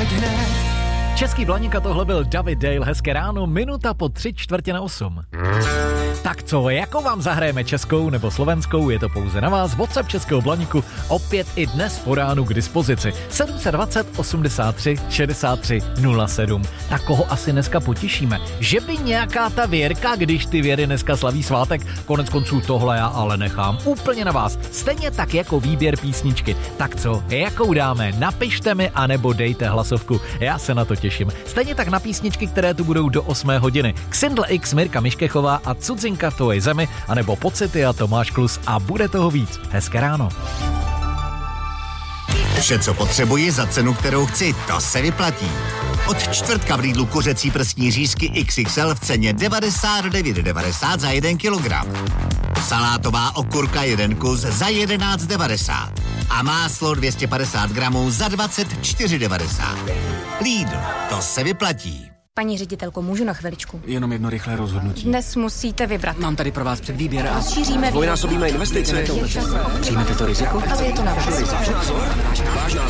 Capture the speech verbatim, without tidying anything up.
teď hned. Český Blaníka, tohle byl David Dale, hezké ráno, minuta po tři čtvrtě na osm. Tak co, jakou vám zahrajeme, českou nebo slovenskou, je to pouze na vás. WhatsApp Českého Blaníku opět i dnes po ránu k dispozici. sedm dva nula osmdesát tři šedesát tři nula sedm. Tak koho asi dneska potěšíme? Že by nějaká ta Věrka, když ty Věry dneska slaví svátek, konec konců tohle já ale nechám úplně na vás. Stejně tak jako výběr písničky. Tak co, jakou dáme? Napište mi anebo dejte hlasovku. Já se na to těším. Stejně tak na písničky, které tu budou do osmé hodiny. Xindl X, Mirka Miškechová a Cudzinka v tvojej zemi, anebo Pocity a Tomáš Klus a bude toho víc. Hezké ráno. Vše, co potřebuji za cenu, kterou chci, to se vyplatí. Od čtvrtka v Lidlu kuřecí prsní řízky iks iks el v ceně devadesát devět devadesát za jeden kilogram. Salátová okurka jeden kus za jedenáct devadesát. A máslo dvě stě padesát gramů za dvacet čtyři devadesát. Lidl, to se vyplatí. Paní ředitelko, můžu na chviličku? Jenom jedno rychlé rozhodnutí. Dnes musíte vybrat. Mám tady pro vás předvýběr a Šíříme dvojnásobíme investice. Přijmete to riziko? Ale je to na vás.